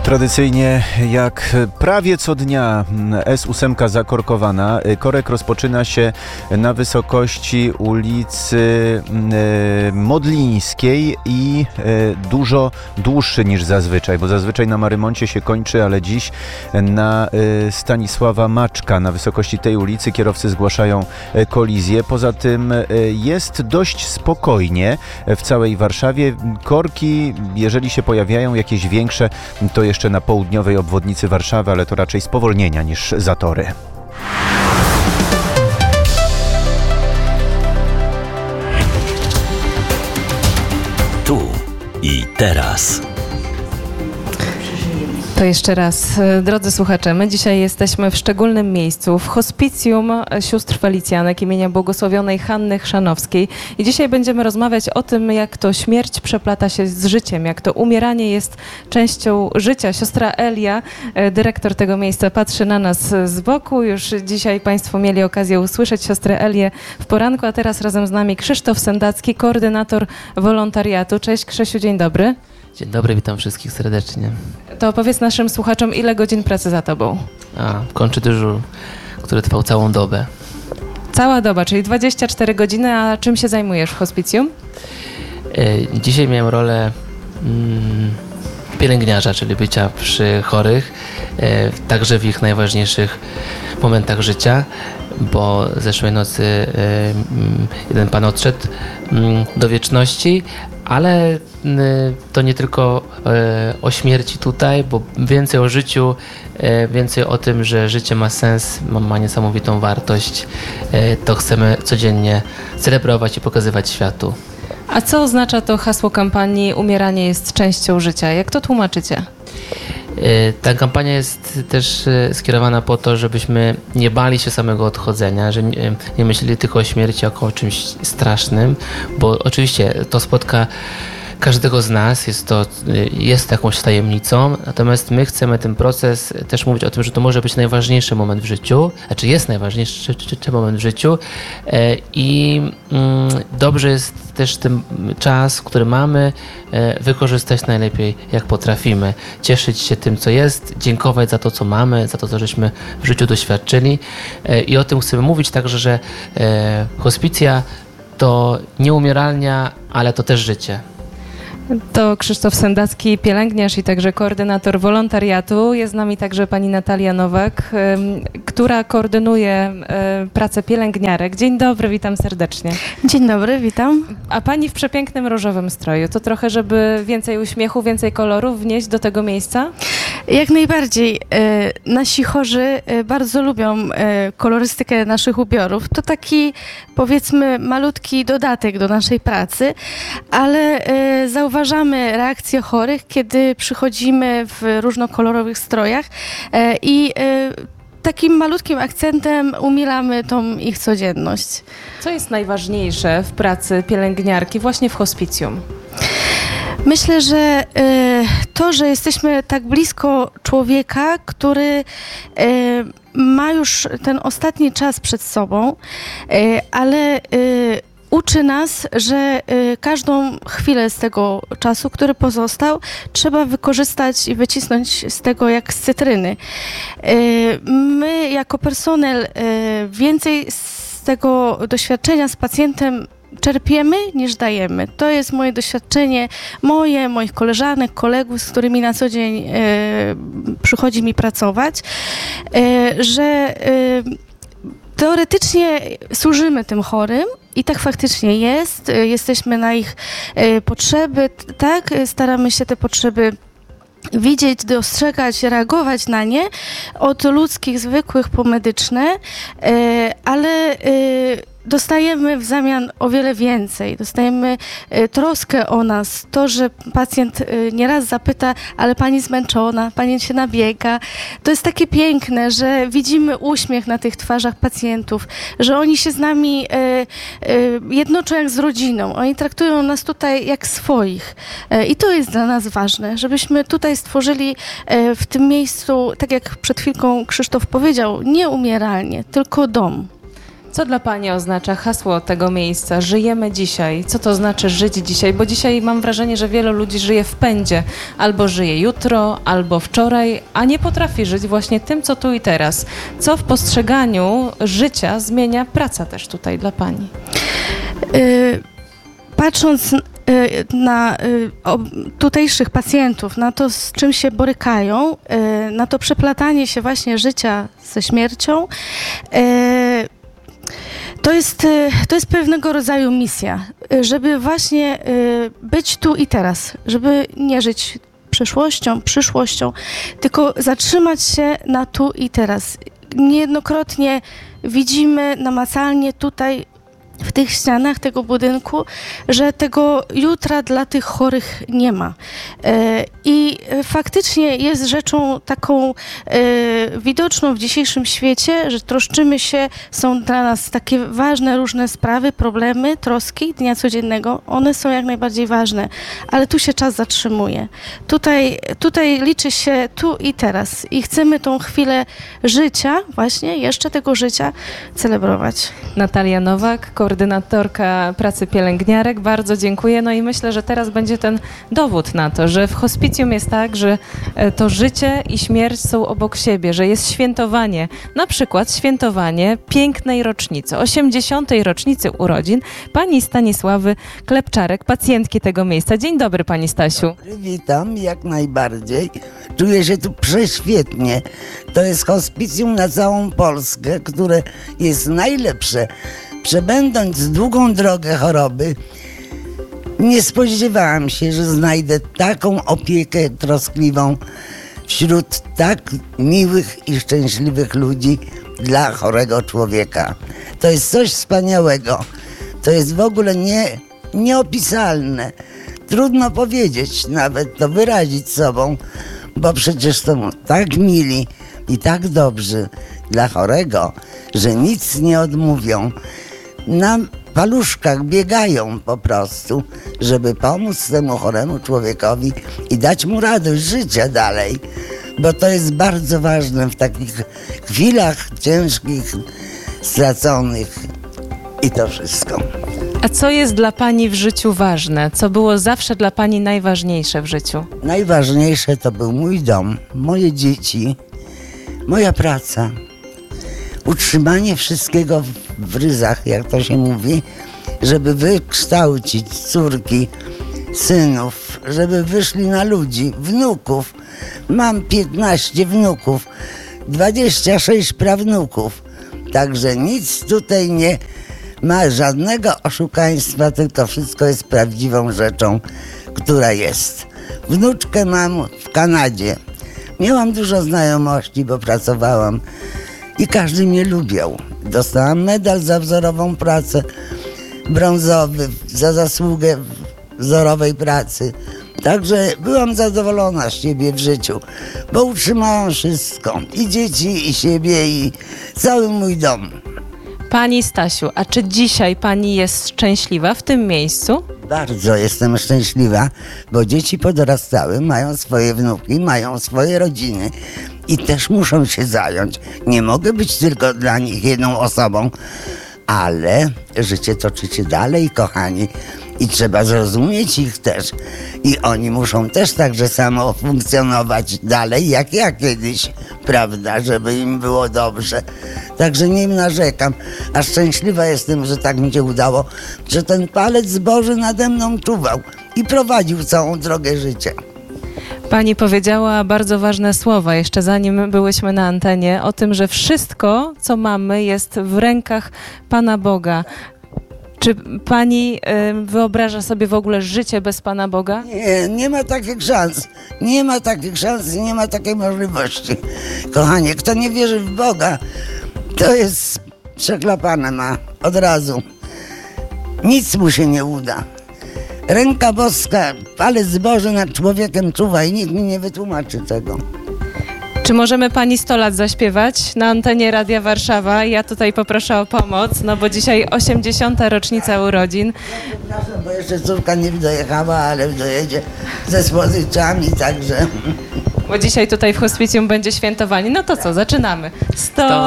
Tradycyjnie jak prawie co dnia S8 zakorkowana. Korek rozpoczyna się na wysokości ulicy Modlińskiej i dużo dłuższy niż zazwyczaj, bo zazwyczaj na Marymoncie się kończy, ale dziś na Stanisława Maczka na wysokości tej ulicy kierowcy zgłaszają kolizję. Poza tym jest dość spokojnie w całej Warszawie. Korki, jeżeli się pojawiają jakieś większe, to jeszcze na południowej obwodnicy Warszawy, ale to raczej spowolnienia niż zatory. Tu i teraz. To jeszcze raz, drodzy słuchacze, my dzisiaj jesteśmy w szczególnym miejscu, w hospicjum sióstr Felicjanek imienia błogosławionej Hanny Chrzanowskiej. I dzisiaj będziemy rozmawiać o tym, jak to śmierć przeplata się z życiem, jak to umieranie jest częścią życia. Siostra Elia, dyrektor tego miejsca, patrzy na nas z boku. Już dzisiaj Państwo mieli okazję usłyszeć siostrę Elię w poranku, a teraz razem z nami Krzysztof Sendacki, koordynator wolontariatu. Cześć Krzysiu, dzień dobry. Dzień dobry, witam wszystkich serdecznie. To opowiedz naszym słuchaczom, ile godzin pracy za tobą? Kończę dyżur, który trwał całą dobę. Cała doba, czyli 24 godziny, a czym się zajmujesz w hospicjum? Dzisiaj miałem rolę pielęgniarza, czyli bycia przy chorych, także w ich najważniejszych momentach życia, bo zeszłej nocy jeden pan odszedł do wieczności, ale to nie tylko o śmierci tutaj, bo więcej o życiu, więcej o tym, że życie ma sens, ma niesamowitą wartość. To chcemy codziennie celebrować i pokazywać światu. A co oznacza to hasło kampanii "Umieranie jest częścią życia"? Jak to tłumaczycie? Ta kampania jest też skierowana po to, żebyśmy nie bali się samego odchodzenia, że nie myśleli tylko o śmierci jako o czymś strasznym, bo oczywiście to spotka każdego z nas, jest jakąś tajemnicą, natomiast my chcemy ten proces też mówić o tym, że to może być najważniejszy moment w życiu, znaczy jest najważniejszy moment w życiu i dobrze jest też ten czas, który mamy, wykorzystać najlepiej jak potrafimy, cieszyć się tym, co jest, dziękować za to, co mamy, za to, co żeśmy w życiu doświadczyli i o tym chcemy mówić także, że hospicja to nie umieralnia, ale to też życie. To Krzysztof Sendacki, pielęgniarz i także koordynator wolontariatu. Jest z nami także pani Natalia Nowak, która koordynuje pracę pielęgniarek. Dzień dobry, witam serdecznie. Dzień dobry, witam. A pani w przepięknym różowym stroju. To trochę, żeby więcej uśmiechu, więcej kolorów wnieść do tego miejsca? Jak najbardziej. Nasi chorzy bardzo lubią kolorystykę naszych ubiorów. To taki, powiedzmy, malutki dodatek do naszej pracy, ale zauważamy reakcję chorych, kiedy przychodzimy w różnokolorowych strojach i takim malutkim akcentem umilamy tą ich codzienność. Co jest najważniejsze w pracy pielęgniarki właśnie w hospicjum? Myślę, że to, że jesteśmy tak blisko człowieka, który ma już ten ostatni czas przed sobą, ale uczy nas, że każdą chwilę z tego czasu, który pozostał, trzeba wykorzystać i wycisnąć z tego jak z cytryny. My jako personel więcej z tego doświadczenia z pacjentem czerpiemy niż dajemy. To jest moje doświadczenie, moich koleżanek, kolegów, z którymi na co dzień przychodzi mi pracować, że teoretycznie służymy tym chorym i tak faktycznie jest. Jesteśmy na ich potrzeby, tak? Staramy się te potrzeby widzieć, dostrzegać, reagować na nie od ludzkich, zwykłych po medyczne, ale dostajemy w zamian o wiele więcej. Dostajemy troskę o nas, to, że pacjent nieraz zapyta, ale pani zmęczona, pani się nabiega. To jest takie piękne, że widzimy uśmiech na tych twarzach pacjentów, że oni się z nami jednoczą jak z rodziną. Oni traktują nas tutaj jak swoich. I to jest dla nas ważne, żebyśmy tutaj stworzyli w tym miejscu, tak jak przed chwilką Krzysztof powiedział, nie umieralnie, tylko dom. Co dla Pani oznacza hasło tego miejsca? Żyjemy dzisiaj. Co to znaczy żyć dzisiaj? Bo dzisiaj mam wrażenie, że wielu ludzi żyje w pędzie. Albo żyje jutro, albo wczoraj, a nie potrafi żyć właśnie tym, co tu i teraz. Co w postrzeganiu życia zmienia praca też tutaj dla Pani? Patrząc na tutejszych pacjentów, na to, z czym się borykają, na to przeplatanie się właśnie życia ze śmiercią, to jest pewnego rodzaju misja, żeby właśnie być tu i teraz, żeby nie żyć przeszłością, przyszłością, tylko zatrzymać się na tu i teraz. Niejednokrotnie widzimy namacalnie tutaj w tych ścianach tego budynku, że tego jutra dla tych chorych nie ma. I faktycznie jest rzeczą taką widoczną w dzisiejszym świecie, że troszczymy się, są dla nas takie ważne różne sprawy, problemy, troski dnia codziennego. One są jak najbardziej ważne, ale tu się czas zatrzymuje. Tutaj liczy się tu i teraz i chcemy tą chwilę życia, właśnie jeszcze tego życia celebrować. Natalia Nowak, koordynatorka pracy pielęgniarek. Bardzo dziękuję. No i myślę, że teraz będzie ten dowód na to, że w hospicjum jest tak, że to życie i śmierć są obok siebie, że jest świętowanie, na przykład świętowanie pięknej rocznicy, 80. rocznicy urodzin pani Stanisławy Klepczarek, pacjentki tego miejsca. Dzień dobry, pani Stasiu. Witam, jak najbardziej. Czuję się tu prześwietnie. To jest hospicjum na całą Polskę, które jest najlepsze. Przebędąc długą drogę choroby, nie spodziewałam się, że znajdę taką opiekę troskliwą wśród tak miłych i szczęśliwych ludzi dla chorego człowieka. To jest coś wspaniałego. To jest w ogóle nieopisalne. Trudno powiedzieć, nawet to wyrazić sobą, bo przecież są tak mili i tak dobrzy dla chorego, że nic nie odmówią. Na paluszkach biegają po prostu, żeby pomóc temu choremu człowiekowi i dać mu radość życia dalej, bo to jest bardzo ważne w takich chwilach ciężkich, straconych i to wszystko. A co jest dla pani w życiu ważne? Co było zawsze dla pani najważniejsze w życiu? Najważniejsze to był mój dom, moje dzieci, moja praca. Utrzymanie wszystkiego w ryzach, jak to się mówi, żeby wykształcić córki, synów, żeby wyszli na ludzi, wnuków. Mam 15 wnuków, 26 prawnuków, także nic tutaj nie ma żadnego oszukaństwa, tylko wszystko jest prawdziwą rzeczą, która jest. Wnuczkę mam w Kanadzie. Miałam dużo znajomości, bo pracowałam i każdy mnie lubiał. Dostałam medal za wzorową pracę, brązowy za zasługę wzorowej pracy. Także byłam zadowolona z siebie w życiu, bo utrzymałam wszystko. I dzieci, i siebie, i cały mój dom. Pani Stasiu, a czy dzisiaj pani jest szczęśliwa w tym miejscu? Bardzo jestem szczęśliwa, bo dzieci podorastały, mają swoje wnuki, mają swoje rodziny i też muszą się zająć. Nie mogę być tylko dla nich jedną osobą, ale życie toczy się dalej, kochani, i trzeba zrozumieć ich też. I oni muszą też także samo funkcjonować dalej, jak ja kiedyś, prawda, żeby im było dobrze. Także nie narzekam, a szczęśliwa jestem, że tak mi się udało, że ten palec Boży nade mną czuwał i prowadził całą drogę życia. Pani powiedziała bardzo ważne słowa, jeszcze zanim byłyśmy na antenie, o tym, że wszystko, co mamy, jest w rękach Pana Boga. Czy pani wyobraża sobie w ogóle życie bez Pana Boga? Nie ma takich szans. Nie ma takich szans i nie ma takiej możliwości. Kochanie, kto nie wierzy w Boga, to jest przeklapane ma od razu. Nic mu się nie uda. Ręka boska, palec Boży nad człowiekiem czuwa i nikt mi nie wytłumaczy tego. Czy możemy pani 100 lat zaśpiewać na antenie Radia Warszawa? Ja tutaj poproszę o pomoc, no bo dzisiaj 80. rocznica urodzin. Przepraszam, bo jeszcze córka nie dojechała, ale dojedzie ze słodyczami, także... Bo dzisiaj tutaj w hospicjum będzie świętowanie. No to co, zaczynamy. 100